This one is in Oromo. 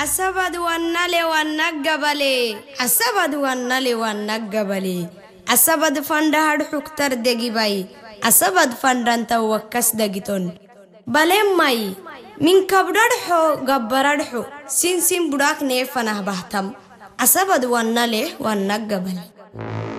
asabad wannale wannagabale asabad wannale wannagabale asabad fanda had huktar degibay asabad fandanta wakkas dagiton balemmay min kabdadho gabbaradho sin budak nefanah bahtam asabad wannale wannagabale